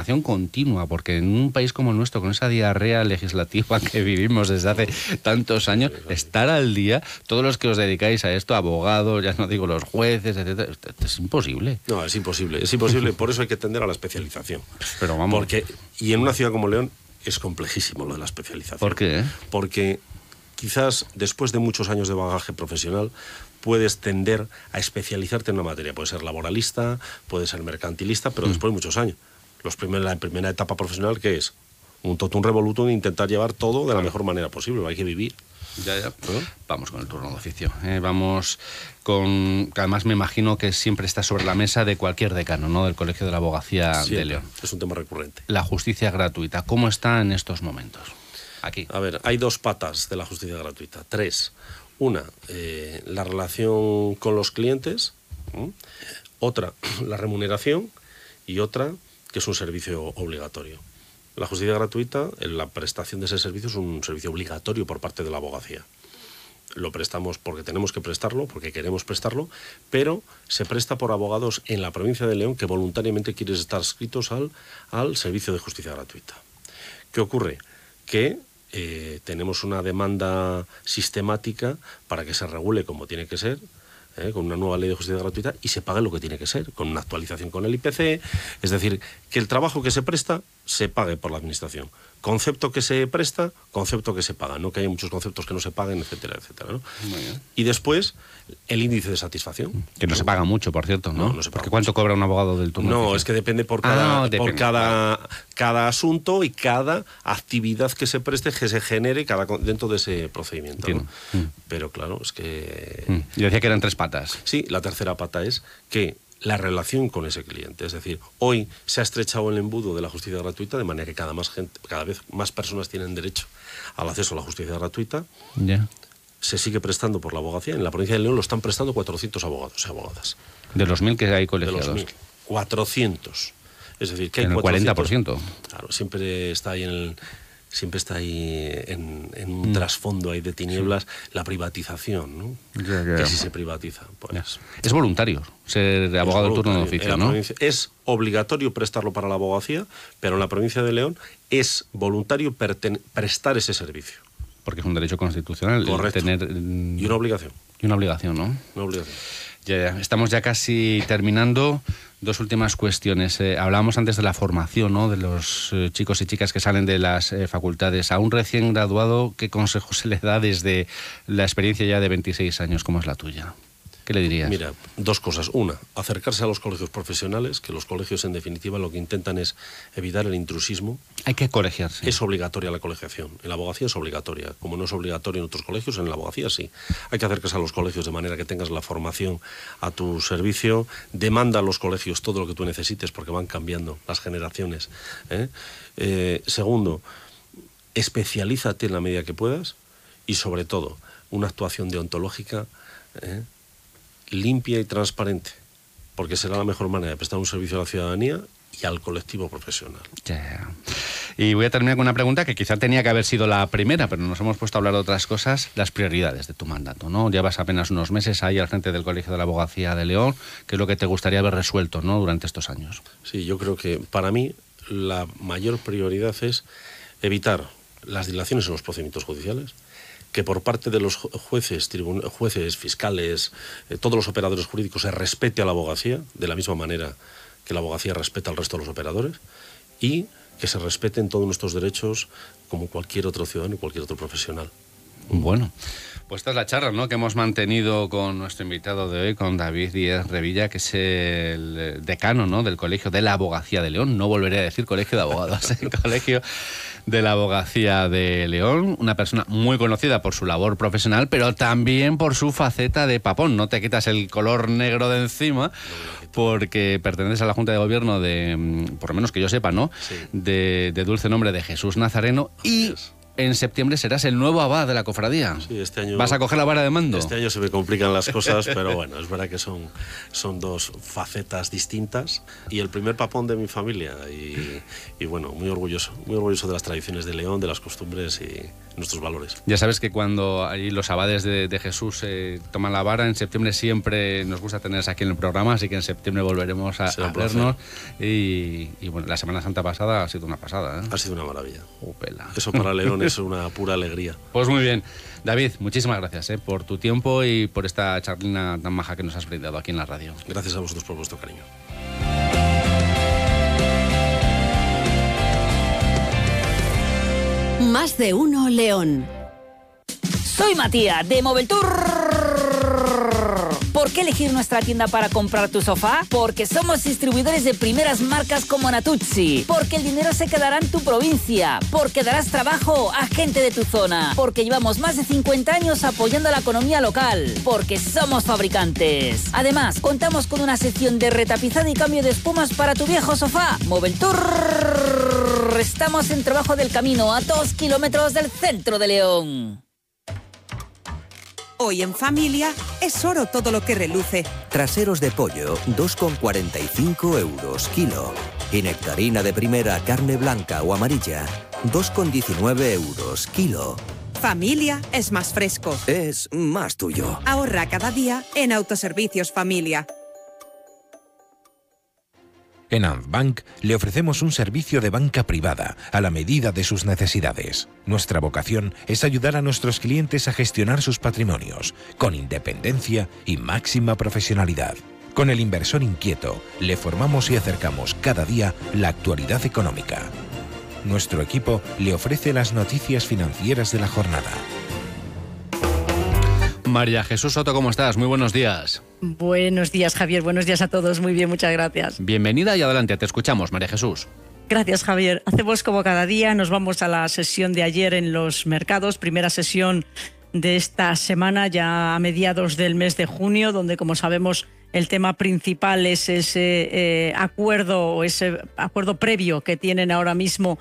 actualización continua, porque en un país como el nuestro, con esa diarrea legislativa que vivimos desde hace tantos años, estar al día, todos los que os dedicáis a esto, abogados, ya no digo los jueces, etcétera, es imposible. No, es imposible, por eso hay que tender a la especialización. Pero vamos. Y en una ciudad como León es complejísimo lo de la especialización. ¿Por qué? Porque quizás después de muchos años de bagaje profesional puedes tender a especializarte en una materia. Puede ser laboralista, puede ser mercantilista, pero después de muchos años. La primera etapa profesional, ¿qué es? Un totum revolutum e intentar llevar todo de la mejor manera posible. Hay que vivir. Ya. ¿No? Vamos con el turno de oficio. Vamos con... que además me imagino que siempre está sobre la mesa de cualquier decano, ¿no? Del Colegio de la Abogacía Siempre. de León. Es un tema recurrente. La justicia gratuita, ¿cómo está en estos momentos? Aquí. A ver, hay dos patas de la justicia gratuita. 3. Una, la relación con los clientes. Otra, la remuneración. Y otra, que es un servicio obligatorio. La justicia gratuita, la prestación de ese servicio es un servicio obligatorio por parte de la abogacía. Lo prestamos porque tenemos que prestarlo, porque queremos prestarlo, pero se presta por abogados en la provincia de León que voluntariamente quieren estar adscritos al servicio de justicia gratuita. ¿Qué ocurre? Que tenemos una demanda sistemática para que se regule como tiene que ser, con una nueva ley de justicia gratuita, y se pague lo que tiene que ser, con una actualización con el IPC, es decir, que el trabajo que se presta se pague por la administración. Concepto que se presta, concepto que se paga, no que haya muchos conceptos que no se paguen, etcétera, etcétera, ¿no? Y después, el índice de satisfacción. Que no se paga mucho, por cierto, ¿no? No se paga porque ¿cuánto cobra un abogado del turno? No, es que depende por cada asunto y cada actividad que se preste, que se genere dentro de ese procedimiento, ¿no? Pero claro, es que... Yo decía que eran 3 patas. Sí, la tercera pata es que la relación con ese cliente, es decir, hoy se ha estrechado el embudo de la justicia gratuita de manera que cada vez más personas tienen derecho al acceso a la justicia gratuita. Ya. Se sigue prestando por la abogacía. En la provincia de León lo están prestando 400 abogados y abogadas. De los 1.000 que hay colegiados. De los 1.000. 400. Es decir, que hay en el 40%. Claro, siempre está ahí en un trasfondo ahí de tinieblas la privatización, ¿no? Que si se privatiza, pues... Es voluntario ser abogado del turno de oficio, ¿no? Es obligatorio prestarlo para la abogacía, pero en la provincia de León es voluntario prestar ese servicio. Porque es un derecho constitucional. Correcto. Y una obligación. Y una obligación, ¿no? Una obligación. Ya. Estamos ya casi terminando. 2 últimas cuestiones. Hablábamos antes de la formación, ¿no? De los chicos y chicas que salen de las facultades. A un recién graduado, ¿qué consejo se le da desde la experiencia ya de 26 años, como es la tuya? ¿Qué le dirías? Mira, 2 cosas. Una, acercarse a los colegios profesionales, que los colegios en definitiva lo que intentan es evitar el intrusismo. Hay que colegiarse. Es obligatoria la colegiación. En la abogacía es obligatoria. Como no es obligatorio en otros colegios, en la abogacía sí. Hay que acercarse a los colegios de manera que tengas la formación a tu servicio. Demanda a los colegios todo lo que tú necesites porque van cambiando las generaciones. Segundo, especialízate en la medida que puedas y sobre todo una actuación deontológica limpia y transparente, porque será la mejor manera de prestar un servicio a la ciudadanía y al colectivo profesional. Yeah. Y voy a terminar con una pregunta que quizá tenía que haber sido la primera, pero nos hemos puesto a hablar de otras cosas. Las prioridades de tu mandato, ¿no? Llevas apenas unos meses ahí al frente del Colegio de la Abogacía de León. ¿Qué es lo que te gustaría haber resuelto, ¿no? durante estos años? Sí, yo creo que para mí la mayor prioridad es evitar las dilaciones en los procedimientos judiciales, que por parte de los jueces, fiscales, todos los operadores jurídicos se respete a la abogacía de la misma manera que la abogacía respeta al resto de los operadores y que se respeten todos nuestros derechos como cualquier otro ciudadano y cualquier otro profesional. Bueno, pues esta es la charla, ¿no?, que hemos mantenido con nuestro invitado de hoy, con David Díez Revilla, que es el decano, ¿no?, del Colegio de la Abogacía de León. No volveré a decir Colegio de Abogados, el Colegio de la Abogacía de León. Una persona muy conocida por su labor profesional, pero también por su faceta de papón. No te quitas el color negro de encima, porque perteneces a la Junta de Gobierno de, por lo menos que yo sepa, ¿no?, sí, de dulce nombre de Jesús Nazareno. Y en septiembre serás el nuevo abad de la cofradía. Sí, este año... ¿Vas a coger la vara de mando? Este año se me complican las cosas, pero bueno, es verdad que son dos facetas distintas y el primer papón de mi familia y bueno, muy orgulloso de las tradiciones de León, de las costumbres y nuestros valores. Ya sabes que cuando allí los abades de Jesús toman la vara, en septiembre siempre nos gusta tenerlos aquí en el programa, así que en septiembre volveremos a vernos y bueno, la Semana Santa pasada ha sido una pasada, ¿eh? Ha sido una maravilla. Pela. Eso para León es una pura alegría. Pues muy bien. David, muchísimas gracias por tu tiempo y por esta charlina tan maja que nos has brindado aquí en la radio. Gracias a vosotros por vuestro cariño. Más de uno León. Soy Matías de Moveltour. ¿Por qué elegir nuestra tienda para comprar tu sofá? Porque somos distribuidores de primeras marcas como Natuzzi. Porque el dinero se quedará en tu provincia. Porque darás trabajo a gente de tu zona. Porque llevamos más de 50 años apoyando a la economía local. Porque somos fabricantes. Además, contamos con una sección de retapizado y cambio de espumas para tu viejo sofá. Moveltour. Estamos en Trabajo del Camino, a 2 kilómetros del centro de León. Hoy en familia es oro todo lo que reluce. Traseros de pollo, 2,45 euros kilo. Y nectarina de primera, carne blanca o amarilla, 2,19 euros kilo. Familia es más fresco. Es más tuyo. Ahorra cada día en Autoservicios Familia. En Antbank le ofrecemos un servicio de banca privada a la medida de sus necesidades. Nuestra vocación es ayudar a nuestros clientes a gestionar sus patrimonios con independencia y máxima profesionalidad. Con el inversor inquieto le formamos y acercamos cada día la actualidad económica. Nuestro equipo le ofrece las noticias financieras de la jornada. María Jesús Soto, ¿cómo estás? Muy buenos días. Buenos días, Javier. Buenos días a todos. Muy bien, muchas gracias. Bienvenida y adelante, te escuchamos, María Jesús. Gracias, Javier. Hacemos como cada día, nos vamos a la sesión de ayer en los mercados, primera sesión de esta semana, ya a mediados del mes de junio, donde, como sabemos, el tema principal es ese acuerdo previo que tienen ahora mismo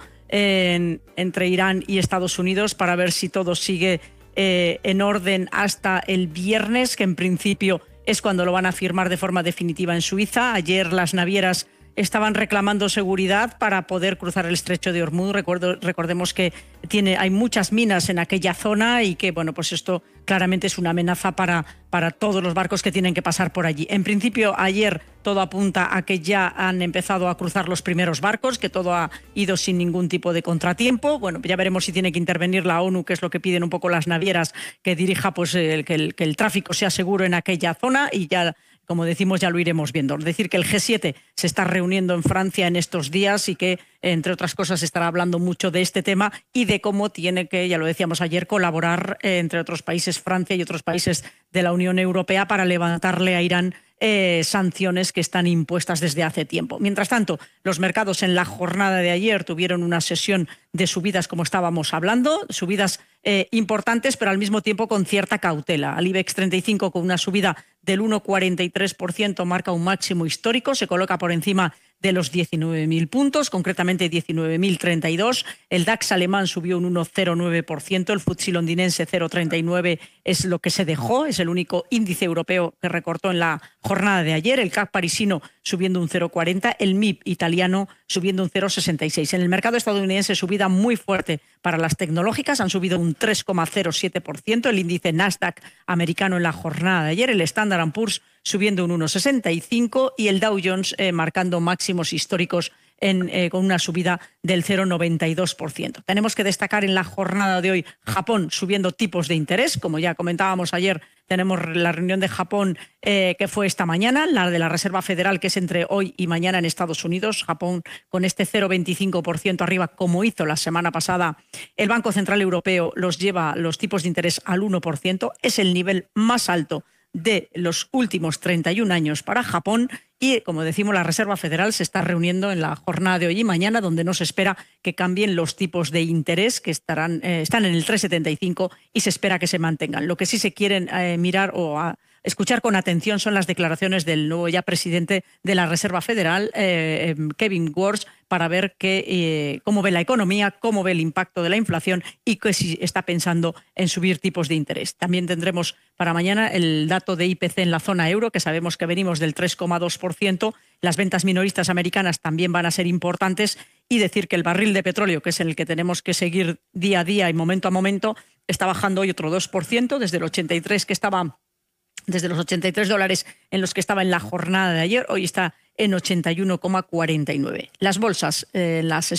entre Irán y Estados Unidos para ver si todo sigue en orden hasta el viernes, que en principio es cuando lo van a firmar de forma definitiva en Suiza. Ayer las navieras estaban reclamando seguridad para poder cruzar el estrecho de Hormuz. Recordemos que hay muchas minas en aquella zona y que pues esto claramente es una amenaza para todos los barcos que tienen que pasar por allí. En principio, ayer todo apunta a que ya han empezado a cruzar los primeros barcos, que todo ha ido sin ningún tipo de contratiempo. Bueno, ya veremos si tiene que intervenir la ONU, que es lo que piden un poco las navieras, que dirija que el tráfico sea seguro en aquella zona, y ya, como decimos, ya lo iremos viendo. Es decir, que el G7 se está reuniendo en Francia en estos días y que, entre otras cosas, estará hablando mucho de este tema y de cómo tiene que, ya lo decíamos ayer, colaborar entre otros países, Francia y otros países de la Unión Europea, para levantarle a Irán sanciones que están impuestas desde hace tiempo. Mientras tanto, los mercados en la jornada de ayer tuvieron una sesión de subidas, como estábamos hablando, subidas importantes, pero al mismo tiempo con cierta cautela. Al IBEX 35, con una subida del 1,43%, marca un máximo histórico, se coloca por encima de los 19.000 puntos, concretamente 19.032. El DAX alemán subió un 1,09%, el FTSE londinense 0,39 es lo que se dejó, es el único índice europeo que recortó en la jornada de ayer. El CAC parisino subiendo un 0,40, el MIB italiano subiendo un 0,66. En el mercado estadounidense, subida muy fuerte para las tecnológicas, han subido un 3,07%, el índice Nasdaq americano en la jornada de ayer, el Standard & Poor's subiendo un 1,65 y el Dow Jones marcando máximos históricos con una subida del 0,92%. Tenemos que destacar en la jornada de hoy Japón subiendo tipos de interés. Como ya comentábamos ayer, tenemos la reunión de Japón que fue esta mañana, la de la Reserva Federal, que es entre hoy y mañana en Estados Unidos. Japón con este 0,25% arriba, como hizo la semana pasada. El Banco Central Europeo los lleva los tipos de interés al 1%. Es el nivel más alto de los últimos 31 años para Japón y, como decimos, la Reserva Federal se está reuniendo en la jornada de hoy y mañana, donde no se espera que cambien los tipos de interés, que están en el 3,75 y se espera que se mantengan. Lo que sí se quieren mirar o escuchar con atención son las declaraciones del nuevo ya presidente de la Reserva Federal, Kevin Warsh, para ver cómo ve la economía, cómo ve el impacto de la inflación y que si está pensando en subir tipos de interés. También tendremos para mañana el dato de IPC en la zona euro, que sabemos que venimos del 3,2%. Las ventas minoristas americanas también van a ser importantes, y decir que el barril de petróleo, que es el que tenemos que seguir día a día y momento a momento, está bajando hoy otro 2% desde el 83 que estaba, desde los $83 en los que estaba en la jornada de ayer. Hoy está en 81,49. Las bolsas, la sesión